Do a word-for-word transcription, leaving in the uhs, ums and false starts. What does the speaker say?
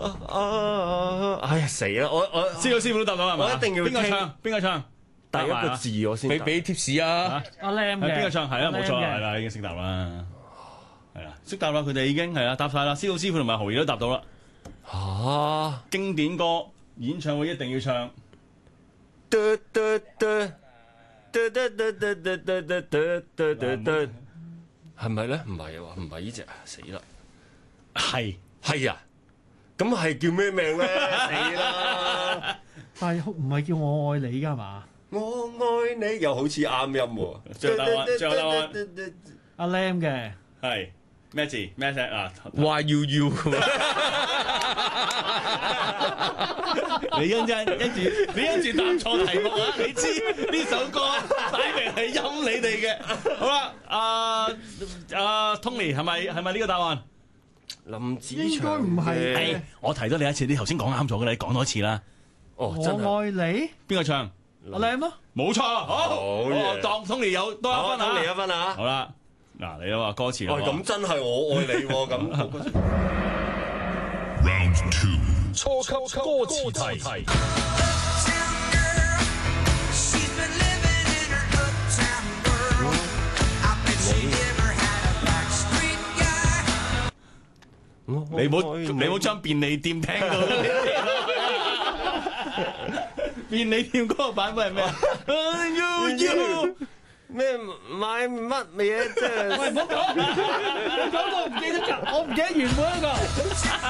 啊啊！哎呀死啦！我我知道師傅都答到係嘛？ 我一定要聽邊個唱？邊個唱？ 第一個字我先答俾俾貼士啊！ 阿 Lam 嘅邊個唱？係啦，冇錯啦， 阿 Lam 嘅係啦，已經識答啦，係啦，識答啦，佢哋已經係啦，答晒啦。司徒師傅同埋豪爺都答到啦。 嚇！ 經典歌演唱會一定要唱。 嘟嘟嘟嘟嘟嘟嘟嘟嘟嘟嘟嘟嘟，係咪咧？唔係喎，唔係呢隻啊！死啦！ 係係啊！咁係叫咩命咧？死啦！ 但係唔係叫我愛你㗎係嘛？ 我愛你又好似啱音喎。 最後答案，最後答案阿 Lam 嘅係咩字？咩聲啊？ Y U U 你一陣跟住，你跟住答錯題目啊！你知呢首歌擺明係陰你哋嘅。好啦，阿阿 Tony 係咪係咪呢個答案？ 林子應該祥唔係嘅嘅我提多你一次，你頭先講啱咗嘅，你講多次啦。 哦，真係我愛你邊個唱？ 阿 Lam 咯， 冇錯，好， 好嘢我當 Tony 有多一好， 分等你啊！ 一分啊！ 好啦，嗱，你啦話歌詞啦喂， 喎。 咁真係我愛你喎，咁 Round two， 初級歌詞題。 She's been living in her uptown world. I bet she never had a backstreet guy. 你冇你冇將便利店聽到，便利店嗰個版本係咩啊？You you 咩買乜嘢即係？ 喂唔好講，講到唔記得㗎，我唔記得原本嗰個。